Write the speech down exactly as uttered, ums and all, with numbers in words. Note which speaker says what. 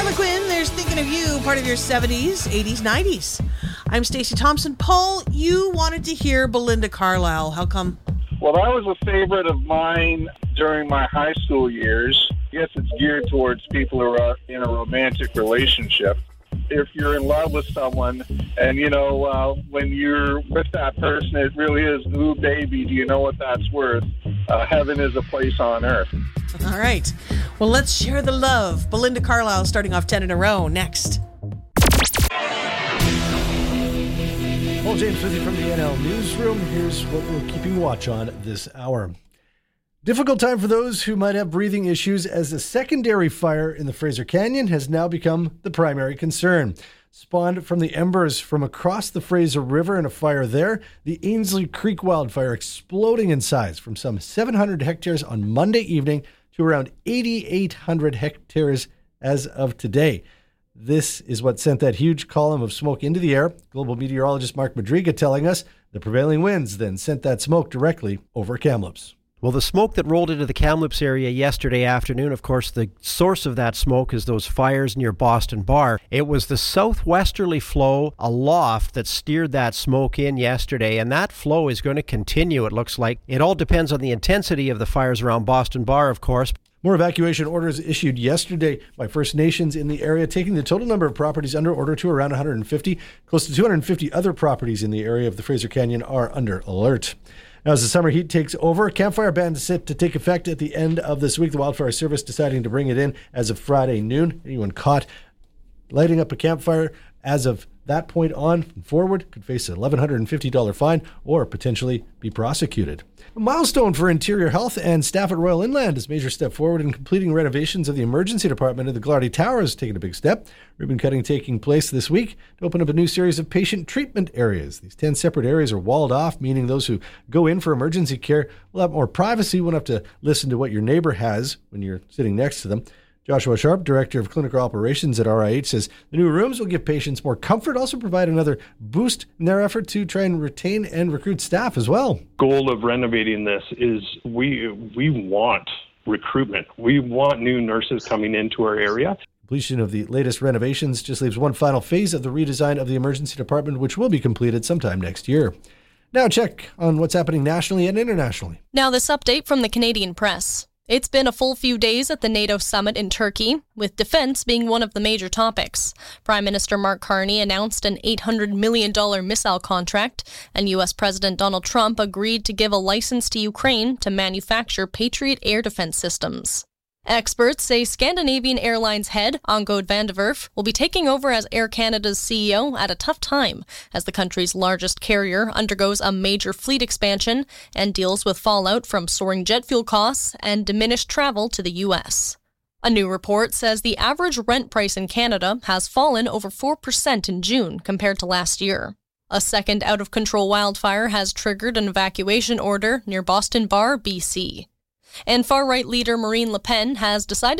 Speaker 1: McQuinn, there's Thinking of You, part of your seventies, eighties, nineties. I'm Stacey Thompson. Paul, you wanted to hear Belinda Carlisle. How come?
Speaker 2: Well, that was a favorite of mine during my high school years. I guess it's geared towards people who are in a romantic relationship. If you're in love with someone and, you know, uh, when you're with that person, it really is, ooh, baby, do you know what that's worth? Uh, heaven is a place on earth.
Speaker 1: All right. Well, let's share the love. Belinda Carlisle starting off ten in a row. Next.
Speaker 3: Paul James with you from the N L Newsroom. Here's what we're keeping watch on this hour. Difficult time for those who might have breathing issues as a secondary fire in the Fraser Canyon has now become the primary concern. Spawned from the embers from across the Fraser River and a fire there, the Ainslie Creek wildfire exploding in size from some seven hundred hectares on Monday evening to around eighty-eight hundred hectares as of today. This is what sent that huge column of smoke into the air. Global meteorologist Mark Madriga telling us the prevailing winds then sent that smoke directly over Kamloops.
Speaker 4: Well, the smoke that rolled into the Kamloops area yesterday afternoon, of course, the source of that smoke is those fires near Boston Bar. It was the southwesterly flow aloft that steered that smoke in yesterday, and that flow is going to continue, it looks like. It all depends on the intensity of the fires around Boston Bar, of course.
Speaker 3: More evacuation orders issued yesterday by First Nations in the area, taking the total number of properties under order to around one hundred fifty. Close to two hundred fifty other properties in the area of the Fraser Canyon are under alert. Now, as the summer heat takes over, campfire ban is set to take effect at the end of this week. The Wildfire Service deciding to bring it in as of Friday noon. Anyone caught lighting up a campfire as of that point on and forward could face an one thousand one hundred fifty dollars fine or potentially be prosecuted. A milestone for Interior Health and staff at Royal Inland as major step forward in completing renovations of the emergency department of the Glarty Tower has taken a big step. Ribbon cutting taking place this week to open up a new series of patient treatment areas. These ten separate areas are walled off, meaning those who go in for emergency care will have more privacy, won't have to listen to what your neighbor has when you're sitting next to them. Joshua Sharp, Director of Clinical Operations at R I H, says the new rooms will give patients more comfort, also provide another boost in their effort to try and retain and recruit staff as well.
Speaker 5: Goal of renovating this is we we want recruitment. We want new nurses coming into our area.
Speaker 3: Completion of the latest renovations just leaves one final phase of the redesign of the emergency department, which will be completed sometime next year. Now check on what's happening nationally and internationally.
Speaker 6: Now this update from the Canadian Press. It's been a full few days at the NATO summit in Turkey, with defense being one of the major topics. Prime Minister Mark Carney announced an eight hundred million dollars missile contract, and U S President Donald Trump agreed to give a license to Ukraine to manufacture Patriot air defense systems. Experts say Scandinavian Airlines head, Angod van der Werf, will be taking over as Air Canada's C E O at a tough time, as the country's largest carrier undergoes a major fleet expansion and deals with fallout from soaring jet fuel costs and diminished travel to the U S. A new report says the average rent price in Canada has fallen over four percent in June compared to last year. A second out-of-control wildfire has triggered an evacuation order near Boston Bar, B C. And far-right leader Marine Le Pen has decided